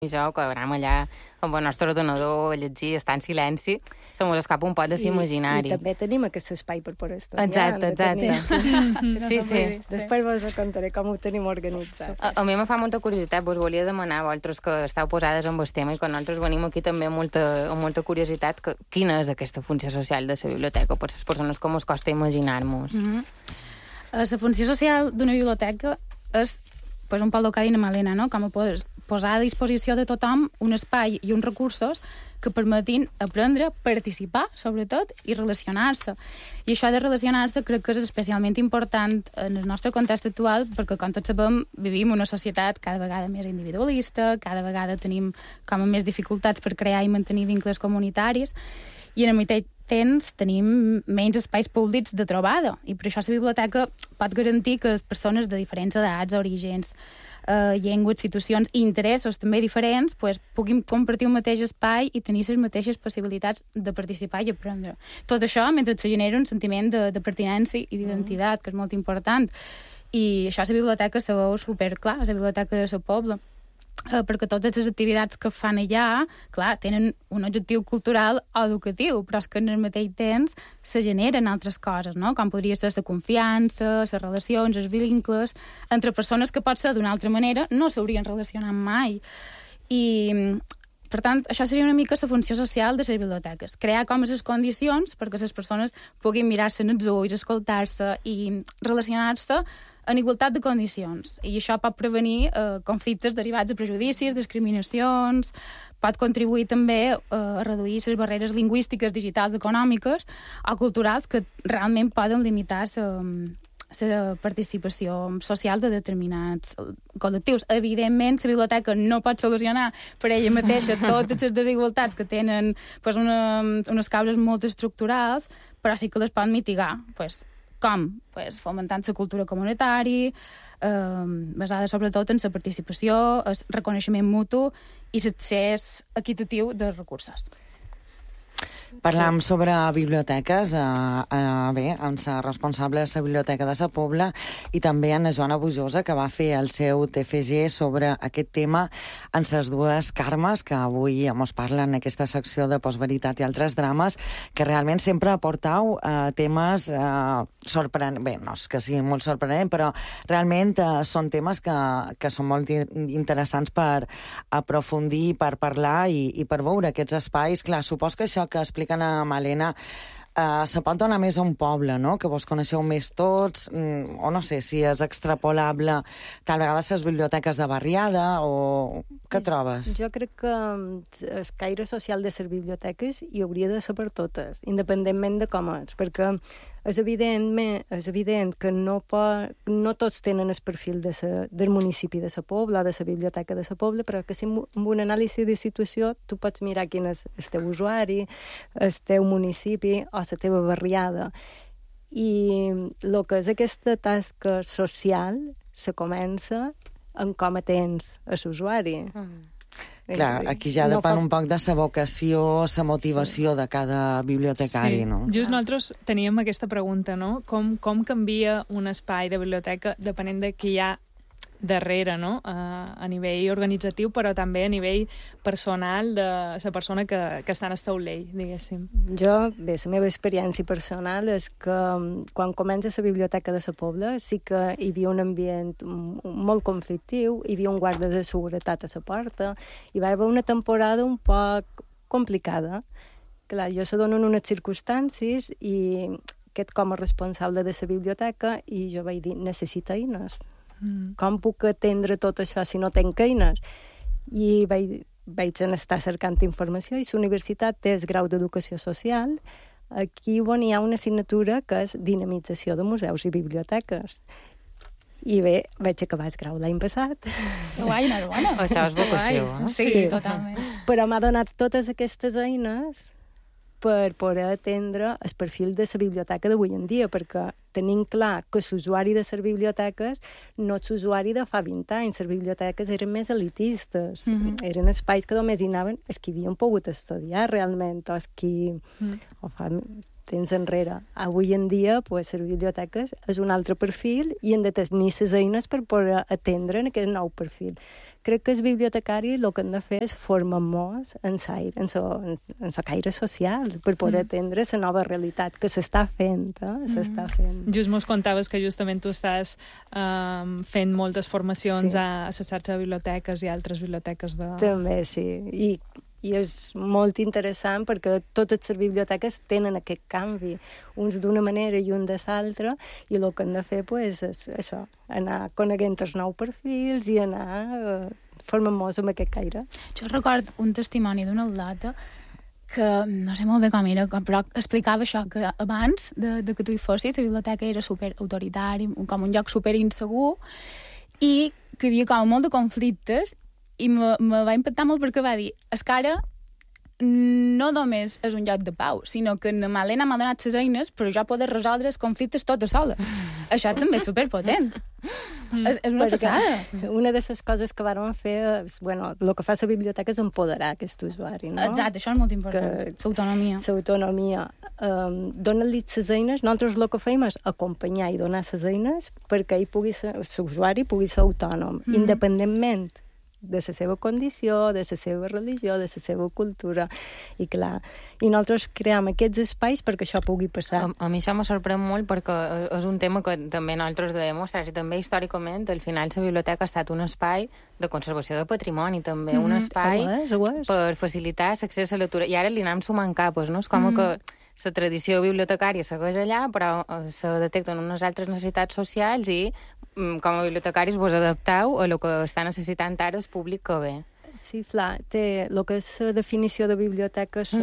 i jo, que anem allà amb el nostre ordenador a llegir, estar en silenci, se mos escapa un pot de l'imaginari. I també tenim aquest espai per poder estudiar. Exacte. Sí. Després vos contaré com ho tenim organitzat. A mi me fa molta curiositat, vos volia demanar a vosaltres que esteu posades en el tema i que nosaltres venim aquí també amb molta curiositat, quina és aquesta funció social de la biblioteca per les persones que mos costa imaginar-nos. La funció social d'una biblioteca és un poc el que ha dit Malena, no? Com a posar a disposició de tothom un espai i uns recursos que permetin aprendre, participar, sobretot, i relacionar-se. I això de relacionar-se crec que és especialment important en el nostre context actual, perquè, com tots sabem, vivim una societat cada vegada més individualista, cada vegada tenim com a més dificultats per crear i mantenir vincles comunitaris, i en el mateix temps tenim menys espais públics de trobada, i per això la biblioteca pot garantir que les persones de diferents edats, orígens, llengües, situacions i interessos també diferents puguin compartir un mateix espai i tenir les mateixes possibilitats de participar i aprendre. Tot això mentre se genera un sentiment de pertinença i d'identitat, que és molt important. I això a la biblioteca se veu superclar, a la biblioteca de la Pobla, perquè totes les activitats que fan allà, clar, tenen un objectiu cultural o educatiu, però és que en el mateix temps se generen altres coses, no? Com podria ser la confiança, les relacions, els vincles, entre persones que potser d'una altra manera no s'haurien relacionat mai. I, per tant, això seria una mica la funció social de les biblioteques. Crear com les condicions perquè les persones puguin mirar-se en els ulls, escoltar-se i relacionar-se en igualtat de condicions. I això pot prevenir conflictes derivats de prejudicis, discriminacions, pot contribuir també a reduir les barreres lingüístiques, digitals, econòmiques o culturals que realment poden limitar la participació social de determinats col·lectius. Evidentment, la biblioteca no pot solucionar per ella mateixa totes les desigualtats que tenen unes causes molt estructurals, però sí que les pot mitigar, com? Fomentant la cultura comunitària, basada sobretot en la participació, el reconeixement mutu i l'accés equitatiu de recursos. Parlam sobre biblioteques, amb la responsable de la Biblioteca de la Pobla i també en la Joana Bujosa, que va fer el seu TFG sobre aquest tema en les dues Carmes, que avui ens parlen en aquesta secció de Postveritat i altres drames, que realment sempre aportau temes sorprenents. Bé, no és que sigui molt sorprenent, però realment són temes que són molt interessants per aprofundir, per parlar i per veure aquests espais. Clar, supos que això que expliquen a Malena se pot donar més a un poble, no? Que vos coneixeu més tots, o no sé si és extrapolable tal vegada les biblioteques de barriada, o què trobes? Jo crec que el caire social de les biblioteques hi hauria de ser per totes, independentment de com és, perquè és evident que no tots tenen el perfil del municipi de la Pobla, de la biblioteca de la Pobla, però que si amb un anàlisi de situació tu pots mirar quin és el teu usuari, el teu municipi o la teva barriada. I el que és aquesta tasca social se comença en com atens a l'usuari. Clar, aquí ja depèn un poc de la vocació, la motivació de cada bibliotecari, no? Just nosaltres teníem aquesta pregunta, no? Com canvia un espai de biblioteca depenent de qui hi ha darrere, no? A nivell organitzatiu, però també a nivell personal de la persona que està en el taulell, diguéssim. La meva experiència personal és que quan comença la biblioteca de la Pobla sí que hi havia un ambient molt conflictiu, hi havia un guarda de seguretat a la porta, i va haver una temporada un poc complicada. Clar, jo se donen unes circumstàncies i aquest com a responsable de la biblioteca, i jo vaig dir, necessita eines. Com puc atendre tot això si no tenc eines? I vaig estar cercant informació, i la universitat té el grau d'Educació Social, aquí on hi ha una assignatura que és Dinamització de Museus i Biblioteques. I bé, vaig acabar el grau l'any passat. Guai, enhorabona. Això és vocació, no? Sí, totalment. Però m'ha donat totes aquestes eines per poder atendre el perfil de la biblioteca d'avui en dia, perquè tenim clar que l'usuari de les biblioteques no és l'usuari de fa 20 anys. Les biblioteques eren més elitistes. Eren espais que només hi anaven els que havien pogut estudiar realment, o els que ho fa temps enrere. Avui en dia, les biblioteques és un altre perfil i han de tenir les eines per poder atendre en aquest nou perfil. crec que els bibliotecaris el que han de fer és formar-nos en la caire social per poder atendre la nova realitat que s'està fent, s'està fent. Just mos contaves que justament tu estàs fent moltes formacions a la xarxa de biblioteques i altres biblioteques de... També, sí. I és molt interessant perquè totes les biblioteques tenen aquest canvi, uns d'una manera i un de l'altra, i el que han de fer és això, anar coneguent els nous perfils i anar formant-nos amb aquest caire. Jo record un testimoni d'una atleta que no sé molt bé com era, però explicava això, que abans de que tu hi fossis, la biblioteca era super autoritari, com un lloc super insegur, i que hi havia com molt de conflictes, i me va impactar molt perquè va dir, és que ara no només és un lloc de pau, sinó que na Malena m'ha donat les eines per jo poder resoldre els conflictes tota sola. Això també és superpotent. És una passada. Una de les coses que vàrem fer, el que fa la biblioteca és empoderar aquest usuari, no? Exacte, això és molt important. L'autonomia. L'autonomia. Dona-li les eines, nosaltres el que fem és acompanyar i donar les eines perquè l'usuari pugui ser autònom, independentment de la seva condició, de la seva religió, de la seva cultura. I clar, i nosaltres creem aquests espais perquè això pugui passar. A mi això me sorprèn molt perquè és un tema que també nosaltres devem mostrar, i també històricament, al final la biblioteca ha estat un espai de conservació de patrimoni, també un espai per facilitar l'accés a la lectura. I ara li anem sumant capes, no? És com que la tradició bibliotecària segueix allà, però se detecten unes altres necessitats socials i com a bibliotecaris vos adapteu a el que està necessitant ara el públic que ve. Sí, clar, té el que és la definició de biblioteques,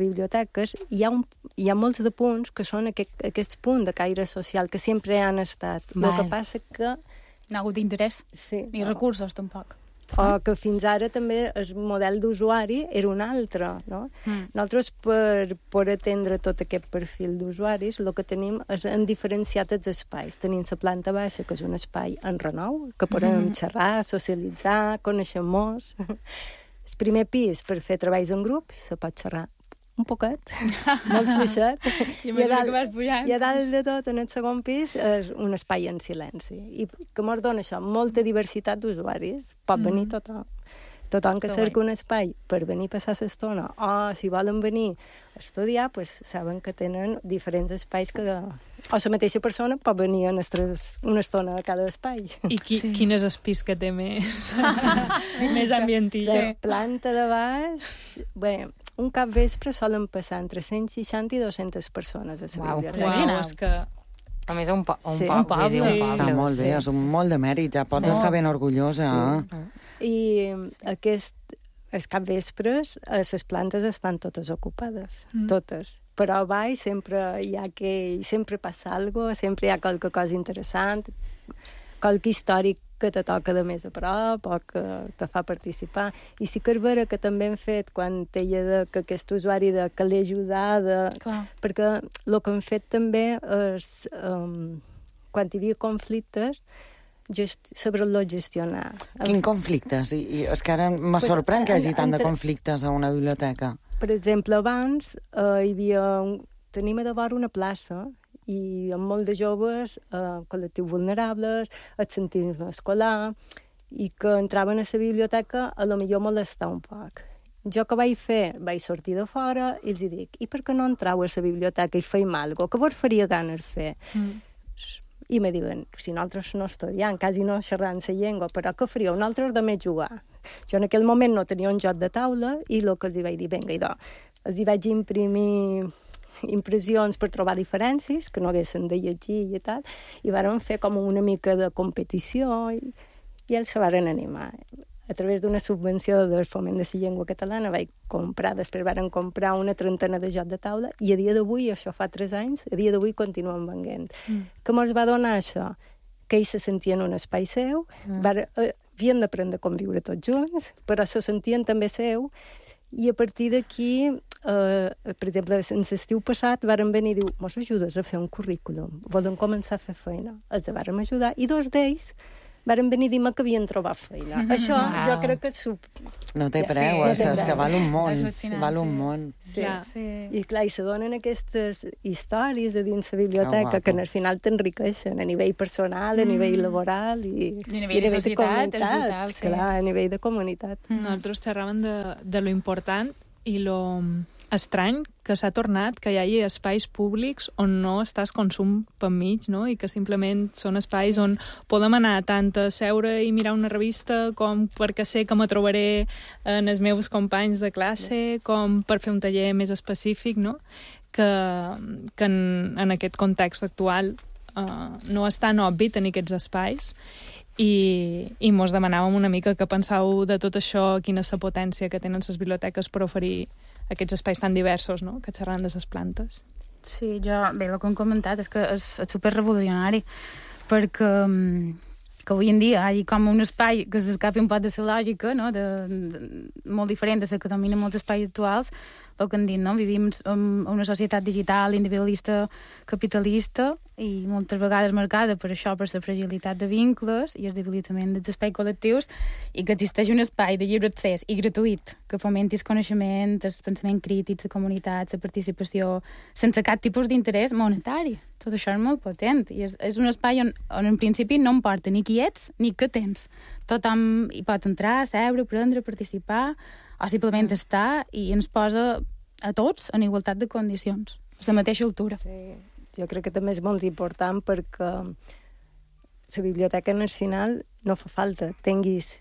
hi ha molts de punts que són aquests punts de caire social que sempre han estat. El que passa que... No ha hagut interès, ni recursos tampoc. O que fins ara també el model d'usuari era un altre, no? Nosaltres, per atendre tot aquest perfil d'usuaris, el que tenim és en diferenciat els espais. Tenim la planta baixa, que és un espai en renou, que podem xerrar, socialitzar, conèixer-nos. El primer pis, per fer treballs en grup, se pot xerrar un poquet, molt fluixet. I a dalt de tot, en el segon pis, és un espai en silenci. I que ens dona això, molta diversitat d'usuaris. Pot venir tothom. Tothom que cerca un espai per venir a passar l'estona, o si volen venir a estudiar, saben que tenen diferents espais que... O la mateixa persona pot venir una estona a cada espai. I quin és el pis que té més ambientista? La planta de baix... Bé, un cap vespre solen passar entre 160 i 200 persones a la biblioteca. És que... A més, un poble. Està molt bé, és un molt de mèrit, ja pots estar ben orgullosa. I els capvespres, les plantes estan totes ocupades, totes. Però a baix sempre passa alguna cosa, sempre hi ha qualque cosa interessant, qualque històric que te toca de més a prop o que te fa participar. I sí que és vera que també hem fet, quan deia que aquest usuari de que l'he ajudat, perquè el que hem fet també és, quan hi havia conflictes, saber-los gestionar. Quins conflictes? I és que ara me sorprèn que hi hagi tant de conflictes a una biblioteca. Per exemple, abans tenim a davant una plaça i amb molt de joves, col·lectius vulnerables, el sentisme escolar, i que entraven a la biblioteca a lo millor molestar un poc. Jo que vaig fer? Vaig sortir de fora i els dic, i per què no entrau a la biblioteca i feim alguna cosa? Què vos faria ganes fer? I me diuen, si nosaltres no estudiem, quasi no xerrant la llengua, però què faríeu? Nosaltres de més jugar. Jo en aquell moment no tenia un joc de taula i el que els vaig dir, vinga, idò, els vaig imprimir impressions per trobar diferències, que no haguessin de llegir i tal, i vàrem fer com una mica de competició i ells se varen animar. A través d'una subvenció del Foment de la Llengua Catalana després varen comprar una trentena de jocs de taula i a dia d'avui, això fa 3 anys, a dia d'avui continuen venent. Què ens va donar això? Que ells se sentien un espai seu, havien d'aprendre a conviure tots junts, però se sentien també seu, i a partir d'aquí, per exemple, en l'estiu passat varen venir i dir, mos ajudes a fer un currículum, volen començar a fer feina. Els vàrem ajudar, i 2 d'ells varen venir a dir-me que havien trobat feina. Això jo crec que... No té preu, és que val un món. Val un món. I clar, i se donen aquestes històries de dins la biblioteca que al final t'enriqueixen a nivell personal, a nivell laboral i a nivell de societat, és brutal. Clar, a nivell de comunitat. Nosaltres xerràvem de lo important i lo estrany que s'ha tornat que hi hagi espais públics on no estàs consum per mig, no? I que simplement són espais on podem anar tant a seure i mirar una revista com perquè sé que me trobaré en els meus companys de classe, com per fer un taller més específic, no? Que en aquest context actual no és tan obvi tenir aquests espais i mos demanàvem una mica què penseu de tot això, quina és la potència que tenen les biblioteques per oferir aquests espais tan diversos, no?, que xerran de les plantes. Sí, bé, el que hem comentat és que és superrevolucionari, perquè que avui en dia hi ha com un espai que s'escapi un poc de la lògica, no?, molt diferent de la que domina molts espais actuals, el que hem dit, no? Vivim en una societat digital, individualista, capitalista i moltes vegades marcada per això, per la fragilitat de vincles i el debilitament dels espais col·lectius, i que existeix un espai de lliure accés i gratuït que fomenti el coneixement, el pensament crític, la comunitat, la participació, sense cap tipus d'interès monetari. Tot això és molt potent i és un espai on en principi no importa ni qui ets ni què tens. Tothom hi pot entrar, seure, aprendre, participar o simplement estar, i ens posa a tots en igualtat de condicions, a la mateixa altura. Sí, jo crec que també és molt important perquè la biblioteca nacional no fa falta, tinguis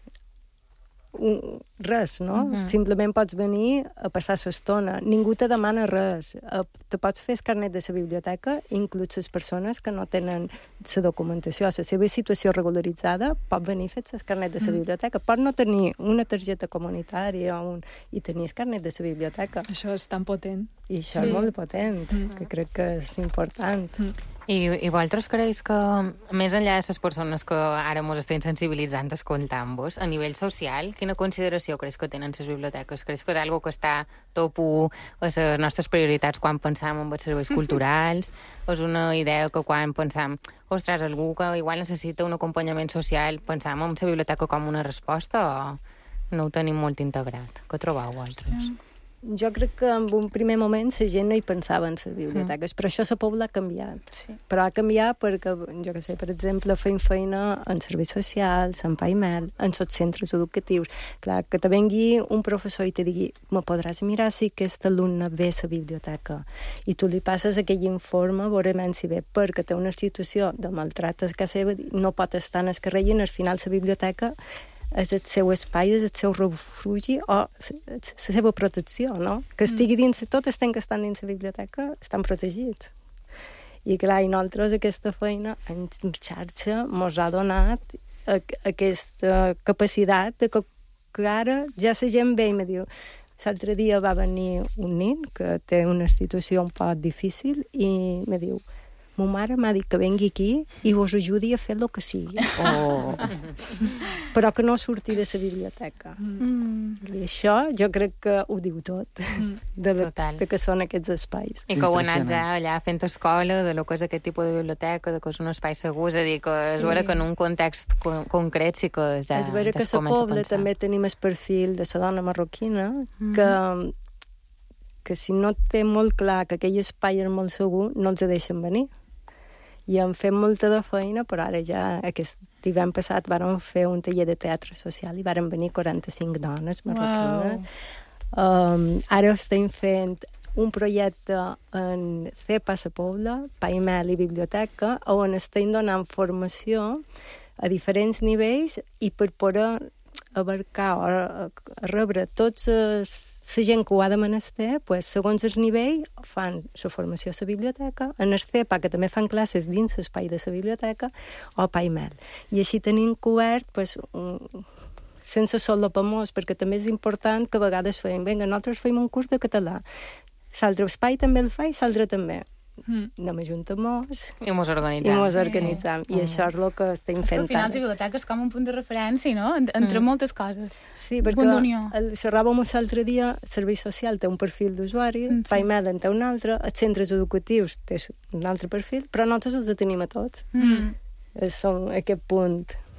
res, no? Simplement pots venir a passar l'estona. Ningú te demana res. Te pots fer el carnet de la biblioteca, inclús les persones que no tenen la documentació, la seva situació regularitzada, pot venir a fer el carnet de la biblioteca. Pot no tenir una targeta comunitària i tenir el carnet de la biblioteca. Això és tan potent. I això és molt potent, que crec que és important. I vosaltres creus que, més enllà de les persones que ara ens estem sensibilitzant escoltant-vos, a nivell social, quina consideració creus que tenen les biblioteques? Creus que és una que està top 1 a les nostres prioritats quan pensam en els serveis culturals? És una idea que quan pensam, ostres, algú que igual necessita un acompanyament social, pensam en la biblioteca com una resposta o no ho tenim molt integrat? Què trobeu vosaltres? Jo crec que en un primer moment la gent no hi pensava en les biblioteques, però això a la Pobla ha canviat. Sí. Però ha canviat perquè, jo què sé, per exemple, fem feina en serveis socials, en PAIMEL, en els centres educatius. Clar, que te vengui un professor i te digui, me podràs mirar si aquest alumne ve a la biblioteca, i tu li passes aquell informe, veurem si ve, perquè té una situació de maltracte a casa seva, no pot estar en el carrer, i al final la biblioteca és el seu espai, és el seu refugi o la seva protecció, no? Que estigui dins, tots els que estan dins la biblioteca estan protegits. I clar, i nosaltres aquesta feina en xarxa mos ha donat aquesta capacitat de que ara ja la gent ve i me diu, l'altre dia va venir un nen que té una situació un poc difícil i me diu, ma mare m'ha dit que vengui aquí i us ajudi a fer el que sigui. Però que no surti de la biblioteca. I això jo crec que ho diu tot, de que són aquests espais. I que heu anat ja allà fent escola de lo que és aquest tipus de biblioteca, de que és un espai segur, és a dir, que és vera que en un context concret sí que ja es comença a pensar. És vera que a la Pobla també tenim el perfil de la dona marroquina, que si no té molt clar que aquell espai és molt segur, no els deixen venir. I hem fet molta de feina, però ara ja aquest hivern passat vàrem fer un taller de teatre social i vàrem venir 45 dones marroquines. Ara estem fent un projecte en CEPA a la Pobla, PAIMEL i Biblioteca, on estem donant formació a diferents nivells i per poder abarcar o rebre tots la gent que ho ha de menester, pues, segons el nivell, fan la formació a la biblioteca, en el CEPA, que també fan classes dins l'espai de la biblioteca, o PAIMEL. I així tenim cobert, pues, sense solapamors, perquè també és important que a vegades fem, vinga, nosaltres fem un curs de català. L'altre espai també el fa i l'altre també. Anem a juntar-nos i mos organitzam. I això és el que estem fent. Al final la biblioteca és com un punt de referència, no? Entre moltes coses. Sí, perquè xerràvem l'altre dia, el servei social té un perfil d'usuari, PAIMEL en té un altre, els centres educatius té un altre perfil, però nosaltres els tenim a tots. Són aquest punt.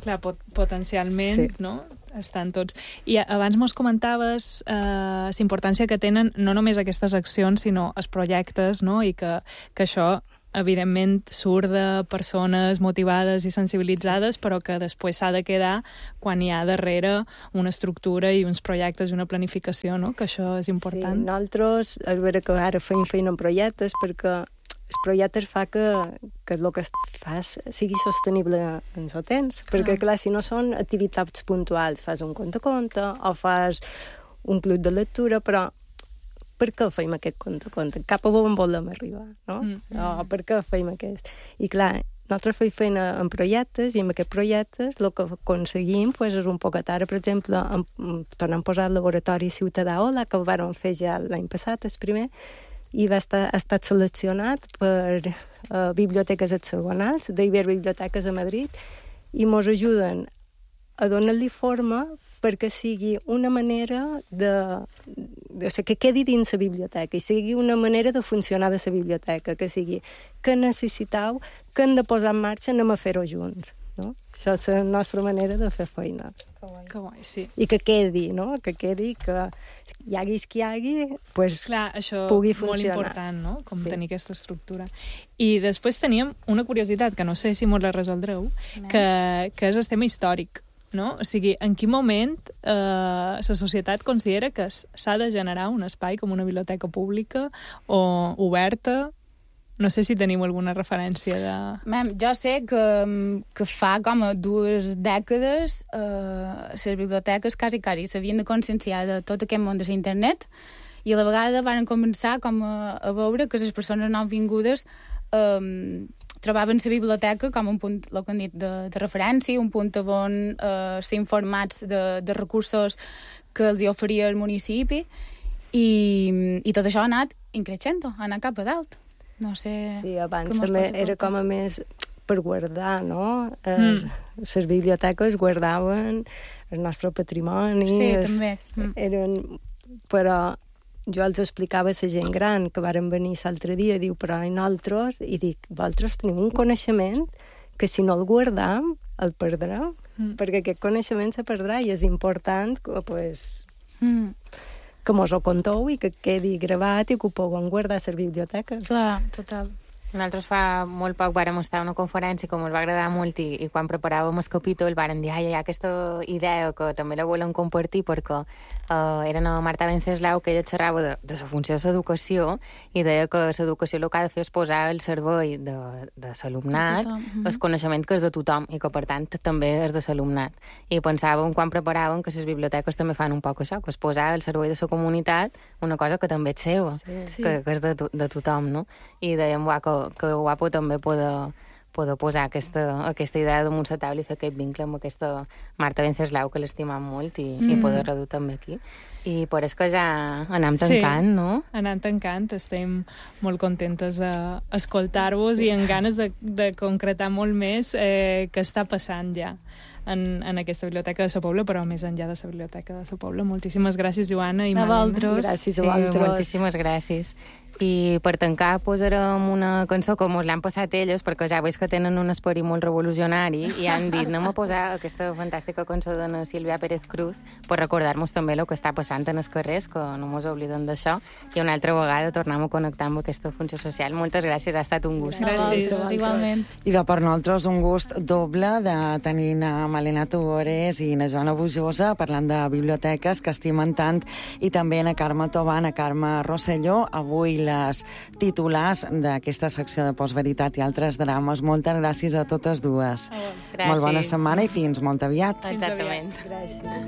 Clar, potencialment, sí. No? Estan tots. I abans mos comentaves la importància que tenen no només aquestes accions, sinó els projectes, no? I que això, evidentment, surt de persones motivades i sensibilitzades, però que després s'ha de quedar quan hi ha darrere una estructura i uns projectes i una planificació, no? Que això és important. Sí, nosaltres, és veritat que ara fem feina en projectes, perquè els projectes fa que el que fas sigui sostenible en el temps, perquè clar, si no són activitats puntuals, fas un conte-conte o fas un club de lectura, però per què fem aquest conte-conte? Cap a on volem arribar, no? O per què fem aquest? I clar, nosaltres fem feina en projectes i en aquests projectes el que aconseguim és un poquet. Ara, per exemple, tornem a posar el laboratori Ciutadà Ola, que el vam fer ja l'any passat, el primer, i ha estat seleccionat per biblioteques hexagonals, d'Iberbiblioteques a Madrid, i ens ajuden a donar-li forma perquè sigui una manera que quedi dins la biblioteca i sigui una manera de funcionar de la biblioteca, que sigui que necessiteu, que hem de posar en marxa, anem a fer-ho junts. No? Això és la nostra manera de fer feina. Que guai, sí. I que quedi, no? Que quedi, que hi haguis qui hi hagi, pues, clar, això pugui funcionar. Molt important, no? Com tenir aquesta estructura. I després teníem una curiositat, que no sé si mos la resoldreu, que és el tema històric. No? O sigui, en quin moment la societat considera que s'ha de generar un espai com una biblioteca pública o oberta? No sé si teniu alguna referència de... Jo sé que fa com a 2 dècades les biblioteques quasi s'havien de conscienciar de tot aquest món de l'internet i a la vegada van començar com a veure que les persones nouvingudes trobaven la biblioteca com un punt, el que han dit, de referència, un punt on ser informats de recursos que els oferia el municipi i tot això ha anat increixent, ha anat cap a dalt. No sé... Sí, abans també era com a més per guardar, no? Les biblioteques guardaven el nostre patrimoni. Sí, també. Però jo els explicava a la gent gran que varen venir l'altre dia, diu, però i nosaltres, i dic, vosaltres teniu un coneixement que si no el guardam, el perdrem, perquè aquest coneixement se perdrà i és important que, que mos ho conteu i que quedi gravat i que ho puguem guardar a les biblioteques. Clar, total. Nosaltres fa molt poc vàrem estar a una conferència que ens va agradar molt i quan preparàvem el capítol vàrem dir, hi ha aquesta idea que també la volem compartir perquè era la Marta Venceslau que ella xerrava de la funció de l'educació i deia que l'educació el que ha de fer és posar al servei de l'alumnat el coneixement que és de tothom i que per tant també és de l'alumnat. I pensàvem quan preparàvem que les biblioteques també fan un poc això, que és posar al servei de la comunitat una cosa que també és seva, que és de tothom, no? I dèiem, que guapo també poder posar aquesta idea damunt la taula i fer aquest vincle amb aquesta Marta Venceslau, que l'estimam molt, i poder-la dur també aquí. I per això que ja anem tancant, no? Sí, anem tancant. Estem molt contentes d'escoltar-vos i amb ganes de concretar molt més què està passant ja en aquesta biblioteca de la Pobla, però més enllà de la biblioteca de la Pobla. Moltíssimes gràcies, Joana i Malena. Gràcies a vosaltres. Moltíssimes gràcies. I per tancar posarem una cançó com us l'han passat elles, perquè ja veus que tenen un esperit molt revolucionari i han dit, anem a posar aquesta fantàstica cançó de la Sílvia Pérez Cruz per recordar-nos també el que està passant en els carrers, que no ens oblidem d'això, i una altra vegada tornem a connectar amb aquesta funció social. Moltes gràcies, ha estat un gust. Gràcies. Igualment. I per nosaltres un gust doble de tenir a Malena Tugores i a Joana Bujosa parlant de biblioteques que estimen tant, i també a Carme Toban, a Carme Rosselló, avui les titulars d'aquesta secció de Postveritat i altres drames. Moltes gràcies a totes dues. Gràcies. Molt bona setmana i fins molt aviat. Exactament. Gràcies.